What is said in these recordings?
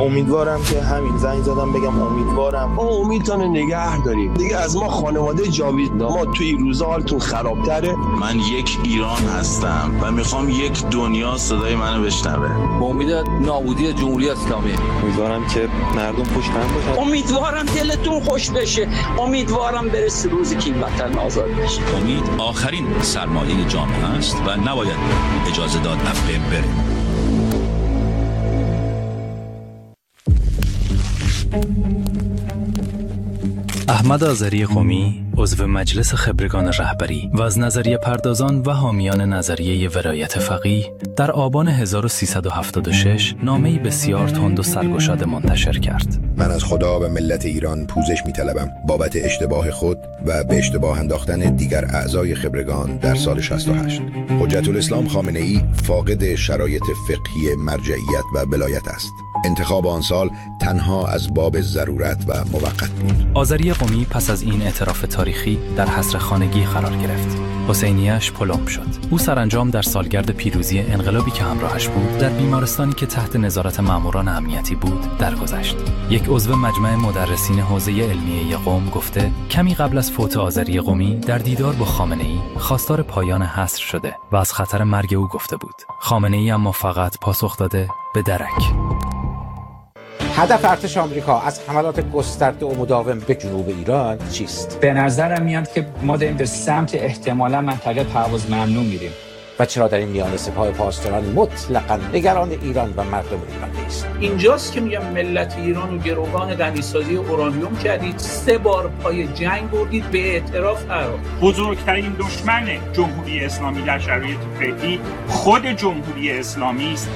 امیدوارم که همین زنگ زدم بگم امیدوارم ما امیدتون نگه داریم دیگه. از ما خانواده جاوید ما توی روزا حالتون خرابتره. من یک ایران هستم و میخوام یک دنیا صدای منو بشنوه. با امید نابودی جمهوری اسلامی. امیدوارم که مردم خوشبخت باشن. امیدوارم دلتون خوش بشه. امیدوارم برسه روزی که این وطن آزاد بشه. امید آخرین سرمایه جامعه است و نباید اجازه داد از بین بره. احمد آذری قمی، عضو مجلس خبرگان رهبری و از نظریه پردازان و حامیان نظریه ولایت فقیه، در آبان 1376 نامه‌ای بسیار تند و سرگشاده منتشر کرد. من از خدا و ملت ایران پوزش می‌طلبم بابت اشتباه خود و به اشتباه انداختن دیگر اعضای خبرگان در سال 68. حجت الاسلام خامنه‌ای فاقد شرایط فقهی مرجعیت و ولایت است. انتخاب آن سال تنها از باب ضرورت و موقت بود. آذری قمی پس از این اعتراف تاریخی در حصر خانگی قرار گرفت. حسینیه‌اش پلم شد. او سرانجام در سالگرد پیروزی انقلابی که همراهش بود، در بیمارستانی که تحت نظارت ماموران امنیتی بود، درگذشت. یک عضو مجمع مدرسین حوزه علمیه قم گفته کمی قبل از فوت آذری قمی در دیدار با خامنه‌ای خواستار پایان حصر شده و از خطر مرگ او گفته بود. خامنه‌ای اما فقط پاسخ داده به درک. هدف ارتش آمریکا از حملات گسترده و مداوم به جنوب ایران چیست؟ به نظرم میاد که ما داریم به سمت احتمالاً منطقه پرواز ممنوع میریم. و چرا در این میان سپاه پاسداران مطلقاً نگران ایران و مردم ایران نیست؟ اینجاست که میگم ملت ایران و گروگان غنیسازی اورانیوم کردید، 3 بار پای جنگ بردید، به اعتراف قرار. بزرگترین دشمن جمهوری اسلامی در شرایط فعلی خود جمهوری اسلامی است.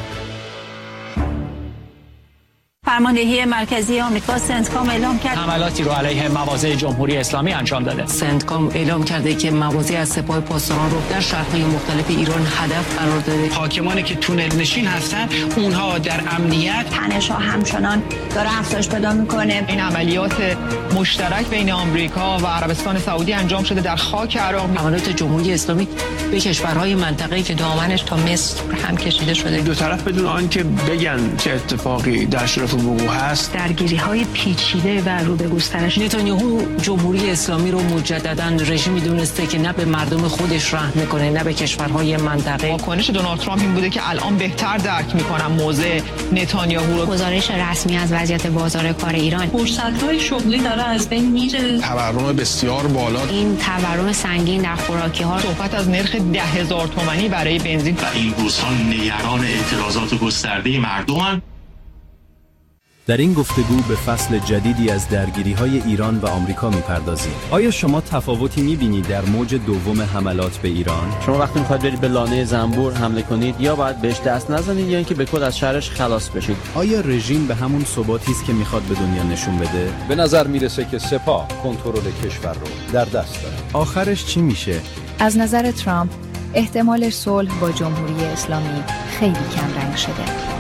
فرماندهی مرکزی آمریکا سنتکام اعلام کرد حملاتی رو علیه مواضع جمهوری اسلامی انجام داده. سنتکام اعلام کرده که مواضع از سپاه پاسداران رو در شهرهای مختلف ایران هدف قرار داده. حاکمانی که تونل نشین هستن اونها در امنیت. تنش‌ها همچنان داره افزایش پیدا میکنه. این عملیات مشترک بین آمریکا و عربستان سعودی انجام شده در خاک عراق. حملات جمهوری اسلامی به کشورهای منطقه‌ای که دامنش تا مصر هم کشیده شده. دو طرف بدون آنکه بگن چه اتفاقی در شرف وقوع هست. درگیری‌های پیچیده و رو به گسترش. نتانیاهو جمهوری اسلامی رو مجدداً رژیمی دونسته که نه به مردم خودش رحم میکنه نه به کشورهای منطقه. واکنش دونالد ترامپ این بوده که الان بهتر درک میکنم موضع نتانیاهو رو. گزارش رسمی از وضعیت بازار کار ایران. فرصت‌های شغلی داره از بین میره. تورم بسیار بالا. این تورم سنگین در خوراکی‌ها. صحبت از نرخ 10,000 تومانی برای بنزین. و این روزها نگران اعتراضات گسترده مردمن. در این گفتگو به فصل جدیدی از درگیری‌های ایران و آمریکا می‌پردازیم. آیا شما تفاوتی می‌بینید در موج دوم حملات به ایران؟ شما وقتی می‌خواید برید به لانه زنبور حمله کنید یا باید بهش دست نزنید یا اینکه به کد از شهرش خلاص بشید؟ آیا رژیم به همون ثباتی است که می‌خواد به دنیا نشون بده؟ به نظر میرسه که سپاه کنترل کشور رو در دست داره. آخرش چی میشه؟ از نظر ترامپ احتمال صلح با جمهوری اسلامی خیلی کم رنگ شده.